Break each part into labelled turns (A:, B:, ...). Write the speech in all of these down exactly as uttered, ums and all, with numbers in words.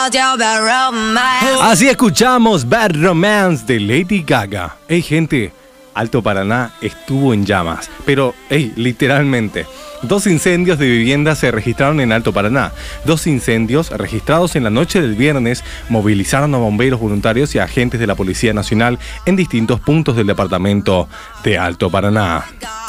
A: Así escuchamos Bad Romance de Lady Gaga. Hey gente, Alto Paraná estuvo en llamas, pero hey, literalmente. Dos incendios de viviendas se registraron en Alto Paraná. Dos incendios registrados en la noche del viernes movilizaron a bomberos voluntarios y agentes de la Policía Nacional en distintos puntos del departamento de Alto Paraná.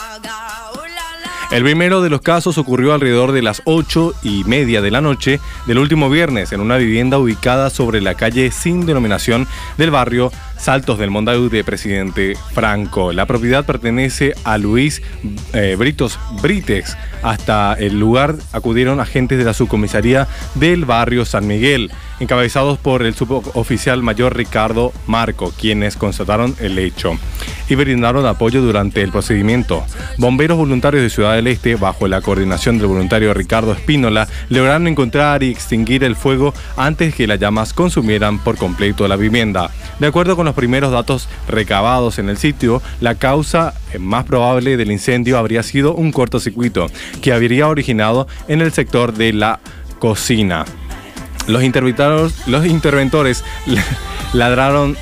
A: El primero de los casos ocurrió alrededor de las ocho y media de la noche del último viernes en una vivienda ubicada sobre la calle sin denominación del barrio Saltos del Mondaú de Presidente Franco. La propiedad pertenece a Luis eh, Britos Britex. Hasta el lugar acudieron agentes de la subcomisaría del barrio San Miguel, encabezados por el suboficial mayor Ricardo Marco, quienes constataron el hecho y brindaron apoyo durante el procedimiento. Bomberos voluntarios de Ciudad del Este, bajo la coordinación del voluntario Ricardo Espínola, lograron encontrar y extinguir el fuego antes que las llamas consumieran por completo la vivienda. De acuerdo con los primeros datos recabados en el sitio, la causa más probable del incendio habría sido un cortocircuito que habría originado en el sector de la cocina. Los interventores, los interventores ladraron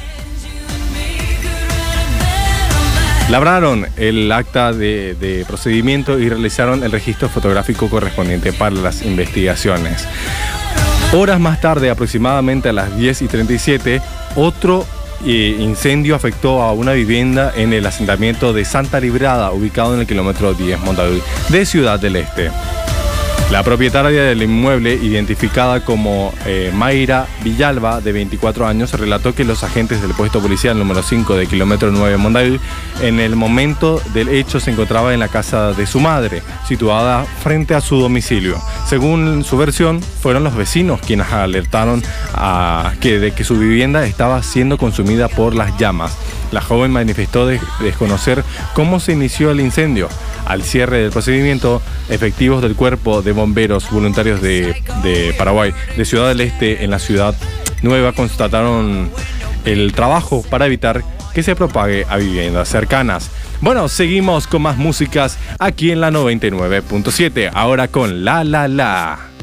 A: Labraron el acta de, de procedimiento y realizaron el registro fotográfico correspondiente para las investigaciones. Horas más tarde, aproximadamente a las diez y treinta y siete, otro eh, incendio afectó a una vivienda en el asentamiento de Santa Librada, ubicado en el kilómetro diez Mondaú de Ciudad del Este. La propietaria del inmueble, identificada como eh, Mayra Villalba, de veinticuatro años, relató que los agentes del puesto policial número cinco de kilómetro nueve Mondaú, en el momento del hecho se encontraba en la casa de su madre, situada frente a su domicilio. Según su versión, fueron los vecinos quienes alertaron a que, de que su vivienda estaba siendo consumida por las llamas. La joven manifestó de, desconocer cómo se inició el incendio. Al cierre del procedimiento, efectivos del Cuerpo de Bomberos Voluntarios de, de Paraguay, de Ciudad del Este, en la Ciudad Nueva, constataron el trabajo para evitar que se propague a viviendas cercanas. Bueno, seguimos con más músicas aquí en la noventa y nueve punto siete, ahora con La La La.